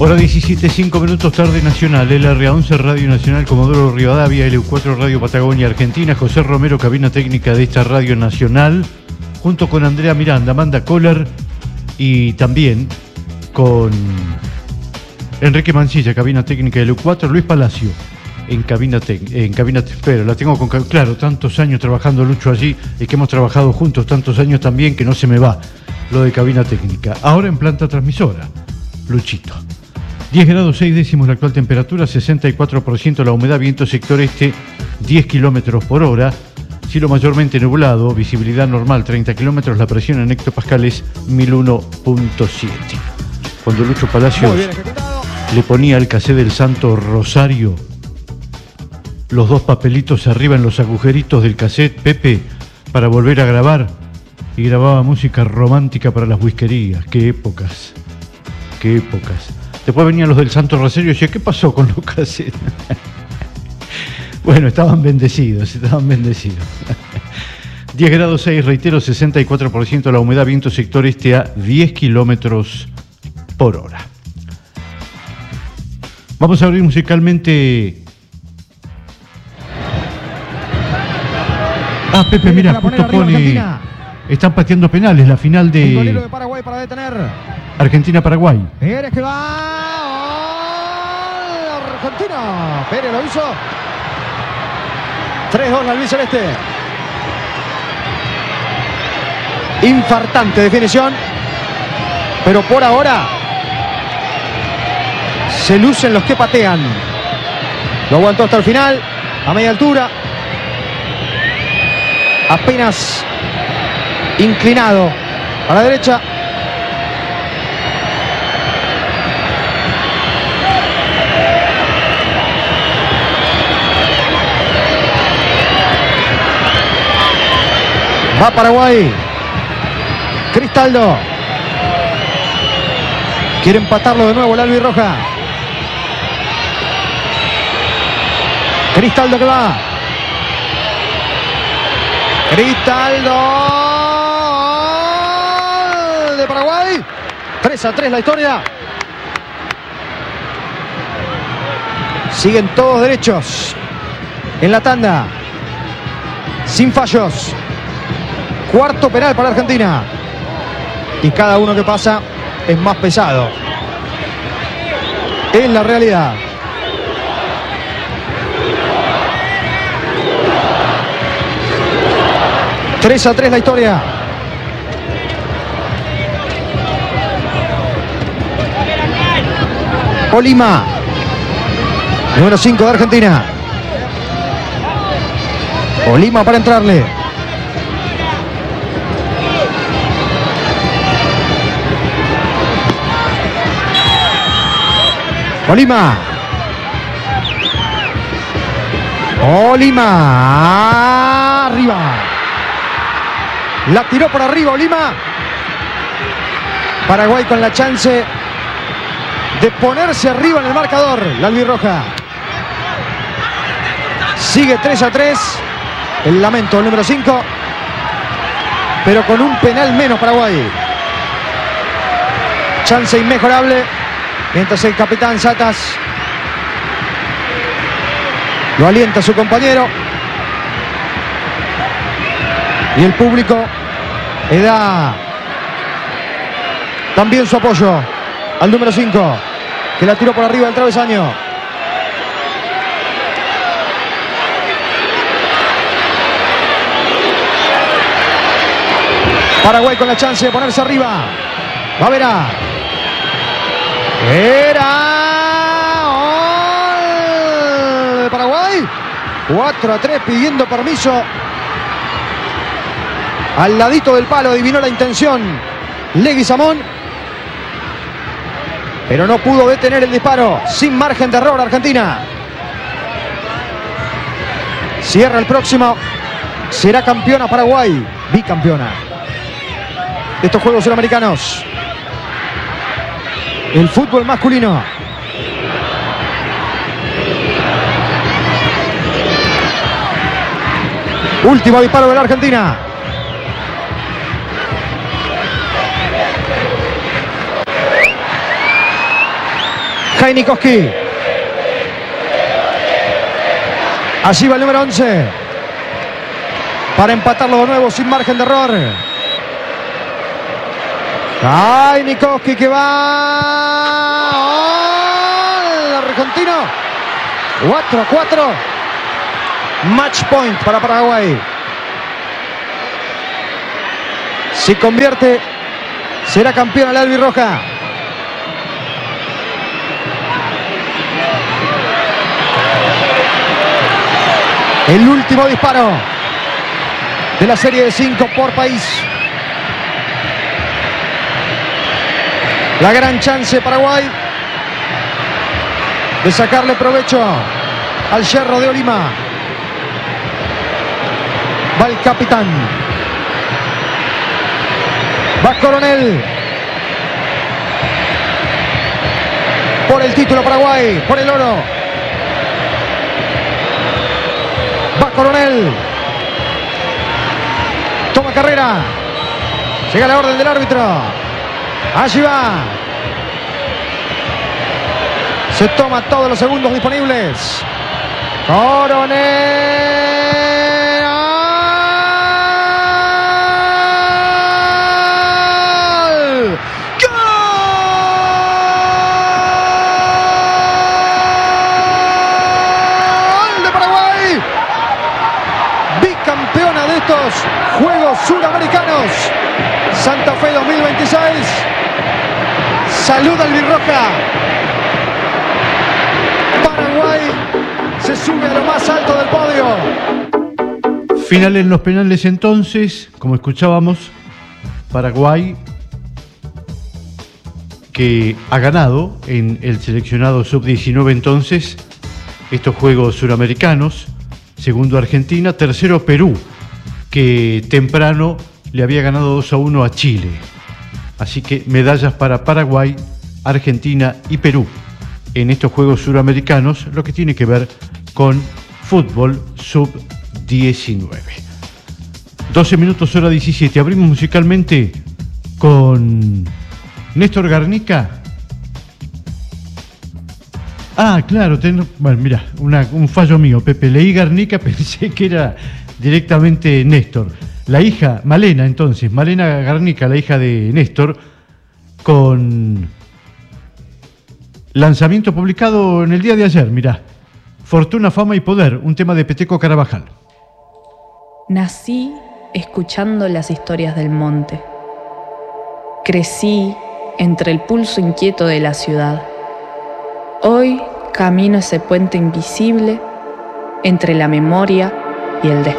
Hora 17, 5 minutos, tarde nacional, LRA11 Radio Nacional Comodoro Rivadavia, LU4 Radio Patagonia Argentina, José Romero, cabina técnica de esta radio nacional, junto con Andrea Miranda, Amanda Kohler y también con Enrique Mancilla, cabina técnica de LU4, Luis Palacio en cabina pero la tengo con, claro, tantos años trabajando Lucho allí y que hemos trabajado juntos tantos años también que no se me va lo de cabina técnica. Ahora en planta transmisora, Luchito. 10 grados 6 décimos la actual temperatura, 64% la humedad, viento sector este 10 kilómetros por hora, cielo mayormente nublado, visibilidad normal 30 kilómetros, la presión en hectopascales 1001.7. Cuando Lucho Palacios le ponía al cassette del Santo Rosario los dos papelitos arriba en los agujeritos del cassette, Pepe, para volver a grabar, y grababa música romántica para las whiskerías. Qué épocas, qué épocas. Después venían los del Santo Rosario y decía, ¿qué pasó con los cassettes? Bueno, estaban bendecidos, estaban bendecidos. 10 grados 6, reitero, 64% la humedad, viento sector este a 10 kilómetros por hora. Vamos a abrir musicalmente. Ah, Pepe, mira, justo pone. Están pateando penales, la final de. El golero de Paraguay para detener. Argentina-Paraguay. Pérez que va. Argentina. Pérez lo hizo. 3-2 la albiceleste. Infartante definición. Pero por ahora se lucen los que patean. Lo aguantó hasta el final. A media altura. Apenas inclinado a la derecha. Va Paraguay. Cristaldo. Quiere empatarlo de nuevo el albirroja. Cristaldo que va. Cristaldo de Paraguay. 3-3 la historia. Siguen todos derechos en la tanda. Sin fallos. Cuarto penal para Argentina. Y cada uno que pasa es más pesado. Es la realidad. Tres a 3 la historia. Olima, número 5 de Argentina. Olima para entrarle. Olima. Olima. Arriba. La tiró por arriba Olima. Paraguay con la chance de ponerse arriba en el marcador. La albirroja. Sigue 3-3. El lamento del número 5. Pero con un penal menos Paraguay. Chance inmejorable. Mientras el capitán Satas lo alienta a su compañero. Y el público le da también su apoyo al número 5, que la tiró por arriba del travesaño. Paraguay con la chance de ponerse arriba. Va Vera. Gol de Paraguay. 4-3 pidiendo permiso. Al ladito del palo adivinó la intención Leguizamón, pero no pudo detener el disparo. Sin margen de error Argentina. Cierra el próximo. Será campeona Paraguay. Bicampeona de estos Juegos Suramericanos. El fútbol masculino. Último disparo de la Argentina. Heinikowski. Allí va el número 11. Para empatarlo de nuevo sin margen de error. Heinikowski que va. ¡Oh! El argentino. 4-4. Match point para Paraguay. Si convierte, será campeón la albirroja. El último disparo de la serie de 5 por país. La gran chance de Paraguay de sacarle provecho al Cerro de Olima. Va el capitán. Va Coronel. Por el título Paraguay, por el oro. Va Coronel. Toma carrera. Llega la orden del árbitro. Allí va. Se toma todos los segundos disponibles. Coronel. Juegos Suramericanos Santa Fe 2026. Saluda albirroja. Paraguay se sube a lo más alto del podio. Final en los penales entonces, como escuchábamos, Paraguay que ha ganado en el seleccionado sub-19 entonces estos Juegos Suramericanos. Segundo Argentina, tercero Perú, que temprano le había ganado 2-1 a Chile. Así que medallas para Paraguay, Argentina y Perú en estos Juegos Suramericanos, lo que tiene que ver con fútbol sub-19. 12 minutos, hora 17. Abrimos musicalmente con Néstor Garnica. Ah, claro, bueno, mira, un fallo mío, Pepe. Leí Garnica, pensé que era directamente Néstor. La hija, Malena entonces, Malena Garnica, la hija de Néstor, con lanzamiento publicado en el día de ayer, mirá. Fortuna, fama y poder, un tema de Peteco Carabajal. Nací escuchando las historias del monte. Crecí entre el pulso inquieto de la ciudad. Hoy camino ese puente invisible entre la memoria y el despertar.